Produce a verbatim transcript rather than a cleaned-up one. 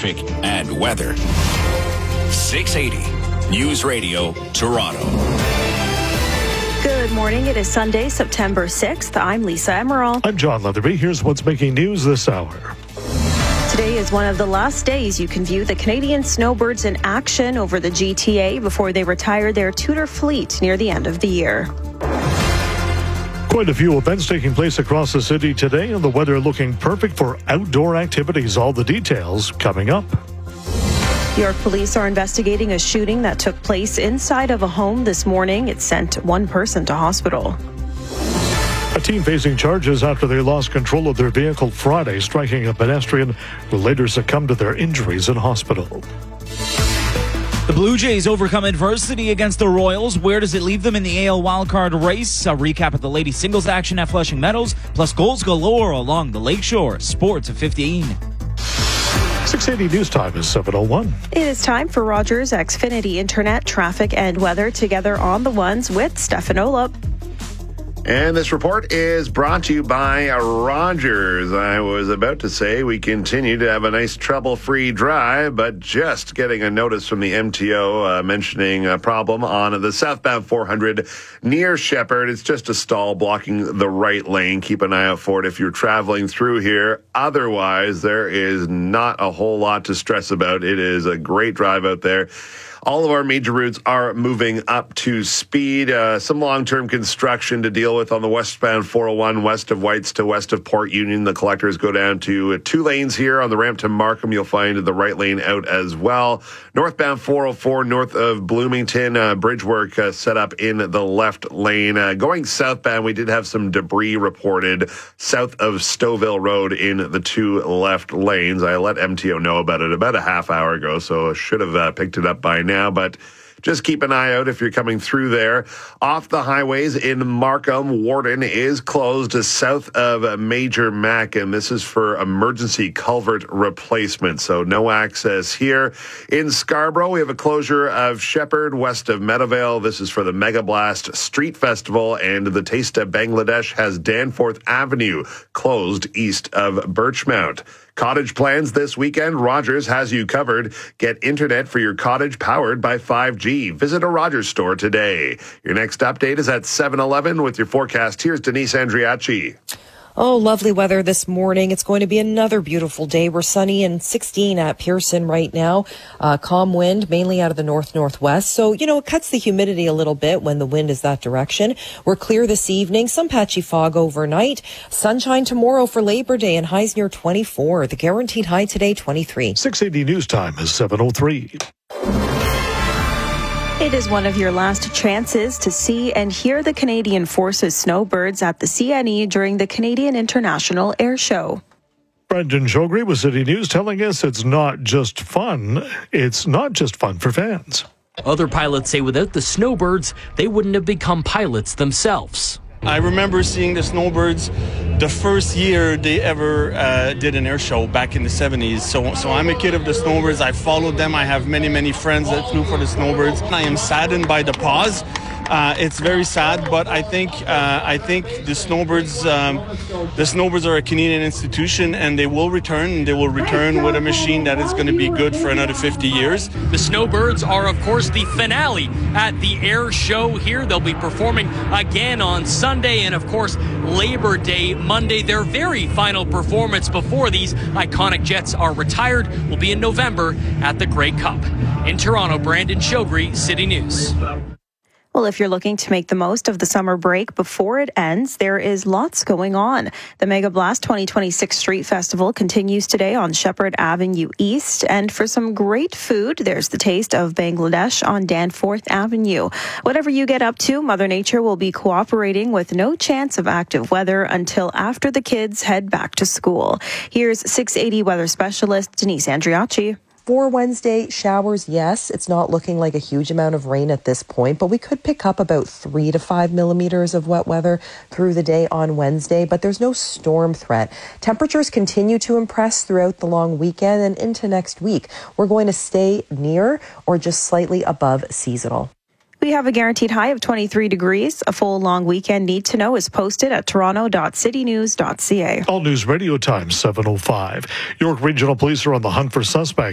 traffic, and weather. six eighty News Radio, Toronto. Good morning. It is Sunday, September sixth. I'm Lisa Emerald. I'm John Leatherby. Here's what's making news this hour. Today is one of the last days you can view the Canadian snowbirds in action over the G T A before they retire their Tudor fleet near the end of the year. Quite a few events taking place across the city today, and the weather looking perfect for outdoor activities. All the details coming up. York police are investigating a shooting that took place inside of a home this morning. It sent one person to hospital. A teen facing charges after they lost control of their vehicle Friday, striking a pedestrian who later succumbed to their injuries in hospital. The Blue Jays overcome adversity against the Royals. Where does it leave them in the A L wildcard race? A recap of the ladies singles action at Flushing Meadows, plus goals galore along the Lakeshore. Sports at fifteen. six eighty News Time is seven oh one. It is time for Rogers Xfinity Internet, traffic, and weather together on the ones with Stefan Olop. And this report is brought to you by Rogers. I was about to say we continue to have a nice trouble-free drive, but just getting a notice from the M T O uh, mentioning a problem on the southbound four hundred near Shepherd. It's just a stall blocking the right lane. Keep an eye out for it if you're traveling through here. Otherwise, there is not a whole lot to stress about. It is a great drive out there. All of our major routes are moving up to speed. Uh, some long-term construction to deal with on the westbound four oh one, west of Whites to west of Port Union. The collectors go down to two lanes here. On the ramp to Markham, you'll find the right lane out as well. Northbound four oh four, north of Bloomington, uh, bridge work uh, set up in the left lane. Uh, going southbound, we did have some debris reported south of Stouffville Road in the two left lanes. I let M T O know about it about a half hour ago, so I should have uh, picked it up by now. Now, but just keep an eye out if you're coming through there. Off the highways in Markham, Warden is closed south of Major Mac, and this is for emergency culvert replacement, so no access here. In Scarborough, we have a closure of Shepherd west of Meadowvale. This is for the Mega Blast Street Festival, and the Taste of Bangladesh has Danforth Avenue closed east of Birchmount. Cottage plans this weekend. Rogers has you covered. Get internet for your cottage powered by five G. Visit a Rogers store today. Your next update is at seven eleven with your forecast. Here's Denise Andriachi. Oh, lovely weather this morning. It's going to be another beautiful day. We're sunny and sixteen at Pearson right now. Uh, calm wind, mainly out of the north-northwest. So, you know, it cuts the humidity a little bit when the wind is that direction. We're clear this evening. Some patchy fog overnight. Sunshine tomorrow for Labor Day and highs near twenty-four. The guaranteed high today, twenty-three. six eighty News Time is seven oh three. It is one of your last chances to see and hear the Canadian Forces snowbirds at the C N E during the Canadian International Air Show. Brendan Shogri with City News telling us it's not just fun. It's not just fun for fans. Other pilots say without the snowbirds, they wouldn't have become pilots themselves. I remember seeing the snowbirds the first year they ever uh, did an air show back in the seventies. So, so I'm a kid of the snowbirds. I followed them. I have many, many friends that flew for the snowbirds. I am saddened by the pause. Uh, it's very sad, but I think uh, I think the snowbirds um, the snowbirds are a Canadian institution, and they will return. And they will return with a machine that is going to be good for another fifty years. The snowbirds are, of course, the finale at the air show here. They'll be performing again on Sunday, and of course Labor Day Monday. Their very final performance before these iconic jets are retired will be in November at the Grey Cup. In Toronto, Brandon Shogri, City News. Well, if you're looking to make the most of the summer break before it ends, there is lots going on. The Mega Blast twenty twenty-six Street Festival continues today on Shepherd Avenue East. And for some great food, there's the Taste of Bangladesh on Danforth Avenue. Whatever you get up to, Mother Nature will be cooperating with no chance of active weather until after the kids head back to school. Here's six eighty weather specialist Denise Andriachi. For Wednesday, showers, yes. It's not looking like a huge amount of rain at this point, but we could pick up about three to five millimeters of wet weather through the day on Wednesday, but there's no storm threat. Temperatures continue to impress throughout the long weekend and into next week. We're going to stay near or just slightly above seasonal. We have a guaranteed high of twenty-three degrees. A full long weekend need to know is posted at toronto dot city news dot c a. All News Radio Time, seven oh five. York Regional Police are on the hunt for suspects